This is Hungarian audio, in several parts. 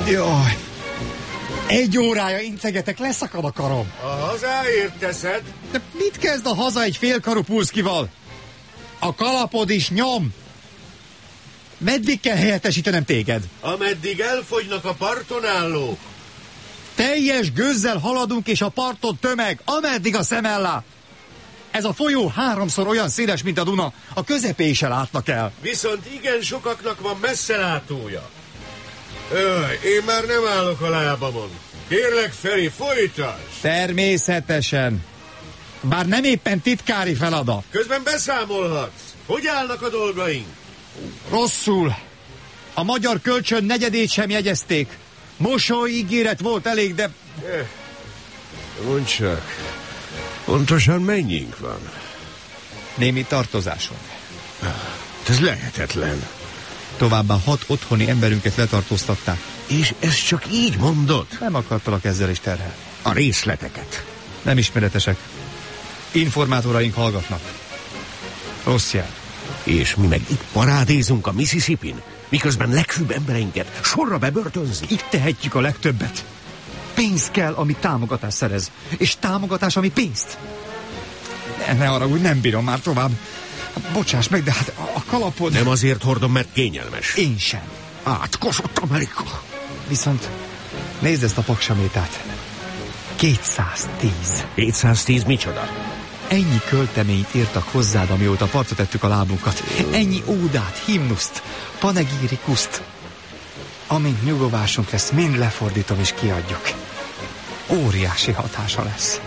Jaj. 1 órája integetek, leszakad a karom. A hazáért teszed? De mit kezd a haza egy félkarú pulszkival? A kalapod is nyom. Meddig kell helyettesítenem téged? Ameddig elfogynak a parton állók. Teljes gőzzel haladunk, és a parton tömeg, ameddig a szem lát. Ez a folyó 3-szor olyan széles, mint a Duna. A közepé se látnak el. Viszont igen sokaknak van messzelátója. Én már nem állok a lábamon. Kérlek, Feri, folytasd! Természetesen. Bár nem éppen titkári feladat. Közben beszámolhatsz. Hogy állnak a dolgaink? Rosszul. A magyar kölcsön negyedét sem jegyezték. Mosolyígéret volt elég, de... Mondd csak, pontosan mennyink van? Némi tartozásunk. Ez lehetetlen. Továbbá 6 otthoni emberünket letartóztatták. És ezt csak így mondod? Nem akartalak ezzel is terhelni. A részleteket. Nem ismeretesek. Informátoraink hallgatnak. Rossz jel. És mi meg itt parádézunk a Mississippin, miközben leghűbb embereinket sorra bebörtönzik. Itt tehetjük a legtöbbet. Pénz kell, ami támogatást szerez. És támogatás, ami pénzt. Ne haragudj, nem bírom már tovább. Bocsáss meg, de hát a kalapod... Nem azért hordom, mert kényelmes. Én sem. Átkozott Amerika. Viszont nézd ezt a paksamétát. 210. 210 micsoda? Ennyi költeményt írtak hozzád, amióta partra tettük a lábunkat. Ennyi ódát, himnuszt, panegírikuszt. Amint nyugovásunk lesz, mind lefordítom és kiadjuk. Óriási hatása lesz.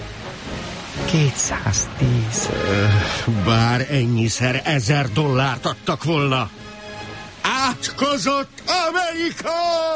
210. Bár ennyiszer $1000 adtak volna. Átkozott Amerika!